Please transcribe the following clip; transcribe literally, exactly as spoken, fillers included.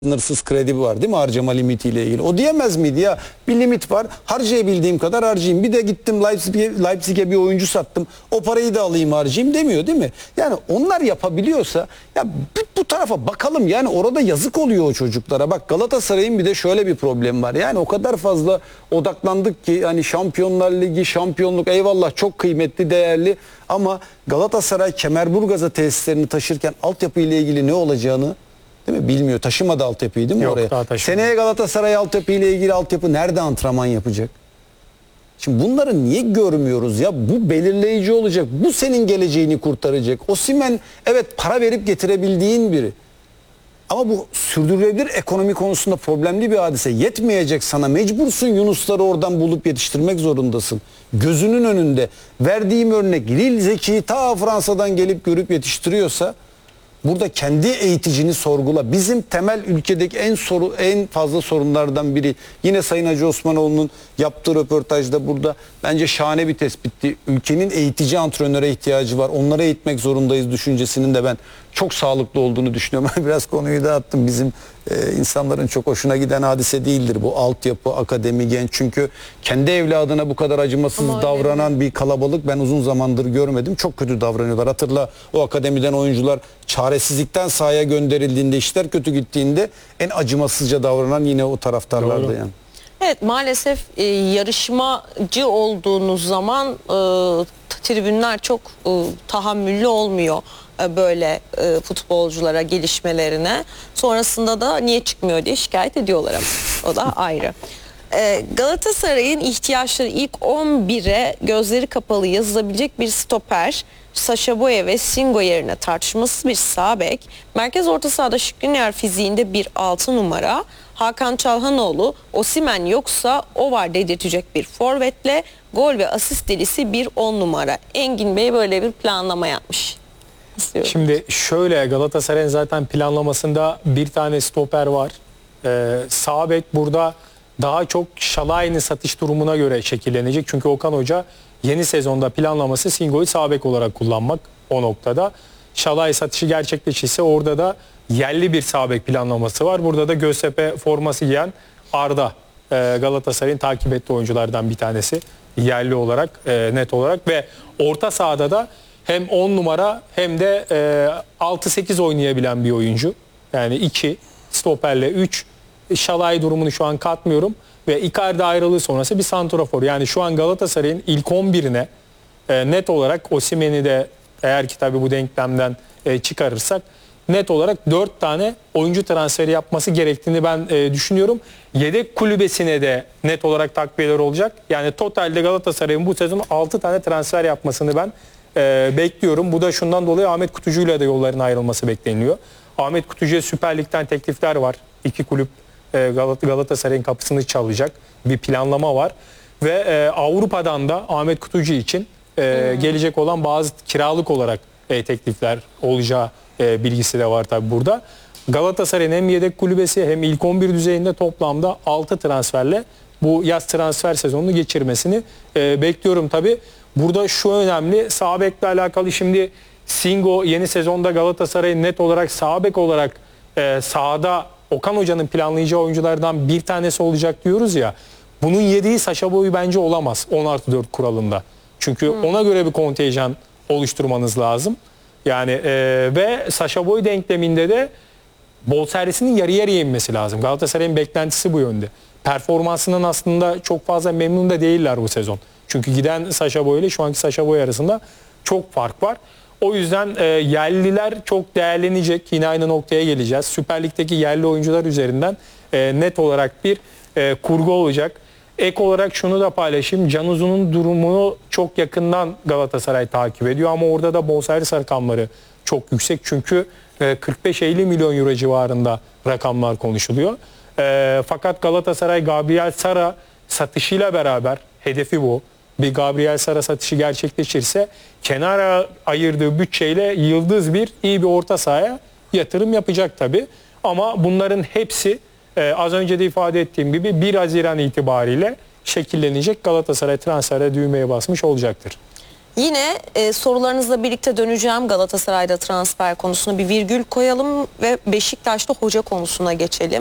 sınırsız kredi var değil mi, harcama limitiyle ilgili? O diyemez miydi ya? Bir limit var, harcayabildiğim kadar harcayayım. Bir de gittim Leipzig'e Leipzig'e bir oyuncu sattım. O parayı da alayım harcayayım demiyor değil mi? Yani onlar yapabiliyorsa ya bu tarafa bakalım, yani orada yazık oluyor o çocuklara. Bak Galatasaray'ın bir de şöyle bir problem var. Yani o kadar fazla odaklandık ki hani Şampiyonlar Ligi, şampiyonluk eyvallah çok kıymetli, değerli ama Galatasaray Kemerburgaz'a tesislerini taşırken altyapı ile ilgili ne olacağını değil mi? Bilmiyor. Taşımadı altyapıyı değil mi Yok, oraya? Seneye Galatasaray altyapı ile ilgili altyapı nerede antrenman yapacak? Şimdi bunları niye görmüyoruz ya? Bu belirleyici olacak. Bu senin geleceğini kurtaracak. Osimhen evet para verip getirebildiğin biri. Ama bu sürdürülebilir ekonomi konusunda problemli bir hadise. Yetmeyecek sana. Mecbursun Yunusları oradan bulup yetiştirmek zorundasın. Gözünün önünde. Verdiğim örnek Lil Zeki'yi ta Fransa'dan gelip görüp yetiştiriyorsa burada kendi eğiticini sorgula. Bizim temel ülkedeki en soru en fazla sorunlardan biri. Yine Sayın Hacı Osmanoğlu'nun yaptığı röportajda burada bence şahane bir tespitti. Ülkenin eğitici antrenöre ihtiyacı var. Onları eğitmek zorundayız düşüncesinin de ben çok sağlıklı olduğunu düşünüyorum. Biraz konuyu dağıttım. Bizim e, insanların çok hoşuna giden hadise değildir bu altyapı, akademi, genç. Çünkü kendi evladına bu kadar acımasız Ama davranan bir kalabalık ben uzun zamandır görmedim. Çok kötü davranıyorlar. Hatırla, o akademiden oyuncular çaresizlikten sahaya gönderildiğinde, işler kötü gittiğinde en acımasızca davranan yine o taraftarlardı. Doğru. Yani. Evet, maalesef e, yarışmacı olduğunuz zaman e, tribünler çok e, tahammüllü olmuyor e, böyle e, futbolculara gelişmelerine. Sonrasında da niye çıkmıyor diye şikayet ediyorlar ama o da ayrı. E, Galatasaray'ın ihtiyaçları ilk on bire gözleri kapalı yazılabilecek bir stoper, Sacha Boey ve Singo yerine tartışmasız bir sağ bek, merkez orta sahada Skriniar fiziğinde bir altı numara, Hakan Çalhanoğlu, Osimhen yoksa o var dedirtecek bir forvetle, gol ve asist delisi bir on numara. Engin Bey böyle bir planlama yapmış. İstiyorum. Şimdi şöyle, Galatasaray'ın zaten planlamasında bir tane stoper var. Ee, sağ bek burada daha çok Şalay'ın satış durumuna göre şekillenecek. Çünkü Okan Hoca yeni sezonda planlaması Singo'yu sağ bek olarak kullanmak o noktada. Şalay satışı gerçekleşirse orada da yerli bir sağ bek planlaması var. Burada da Göztepe forması giyen Arda e, Galatasaray'ın takip ettiği oyunculardan bir tanesi. Yerli olarak, e, net olarak ve orta sahada da hem on numara hem de e, altı sekiz oynayabilen bir oyuncu. Yani iki stoperle üç. Şalay durumunu şu an katmıyorum. Ve Icardi ayrılığı sonrası bir santrafor. Yani şu an Galatasaray'ın ilk on birine e, net olarak Osimhen'i de eğer ki tabii bu denklemden e, çıkarırsak net olarak dört tane oyuncu transferi yapması gerektiğini ben e, düşünüyorum. Yedek kulübesine de net olarak takviyeler olacak. Yani totalde Galatasaray'ın bu sezon altı tane transfer yapmasını ben e, bekliyorum. Bu da şundan dolayı Ahmet Kutucu'yla da yolların ayrılması bekleniyor. Ahmet Kutucu'ya Süper Lig'den teklifler var. İki kulüp e, Gal Galatasaray'ın kapısını çalacak bir planlama var. Ve e, Avrupa'dan da Ahmet Kutucu için e, hmm. gelecek olan bazı kiralık olarak e, teklifler olacağı e, bilgisi de var tabi burada. Galatasaray'ın hem yedek kulübesi hem ilk on bir düzeyinde toplamda altı transferle bu yaz transfer sezonunu geçirmesini e, bekliyorum tabi. Burada şu önemli, sağ bekle alakalı şimdi Singo yeni sezonda Galatasaray'ın net olarak sağ bek olarak e, sahada Okan Hoca'nın planlayacağı oyunculardan bir tanesi olacak diyoruz ya. Bunun yediği Sacha Boey bence olamaz on artı dört kuralında. Çünkü hmm. ona göre bir kontenjan oluşturmanız lazım. Yani e, ve Sacha Boey denkleminde de bonservisinin yarı yarıya inmesi lazım. Galatasaray'ın beklentisi bu yönde. Performansından aslında çok fazla memnun da değiller bu sezon. Çünkü giden Sacha Boey ile şu anki Sacha Boey arasında çok fark var. O yüzden e, yerliler çok değerlenecek. Yine aynı noktaya geleceğiz. Süper Lig'deki yerli oyuncular üzerinden e, net olarak bir e, kurgu olacak. Ek olarak şunu da paylaşayım. Can Uzun'un durumunu çok yakından Galatasaray takip ediyor. Ama orada da bonservis rakamları çok yüksek. Çünkü e, kırk beş elli milyon euro civarında rakamlar konuşuluyor. E, fakat Galatasaray Gabriel Sara satışıyla beraber, hedefi bu. Bir Gabriel Sara satışı gerçekleşirse kenara ayırdığı bütçeyle yıldız bir iyi bir orta sahaya yatırım yapacak tabii. Ama bunların hepsi e, az önce de ifade ettiğim gibi bir Haziran itibariyle şekillenecek. Galatasaray transfere düğmeye basmış olacaktır. Yine e, sorularınızla birlikte döneceğim Galatasaray'da transfer konusuna, bir virgül koyalım ve Beşiktaş'ta hoca konusuna geçelim.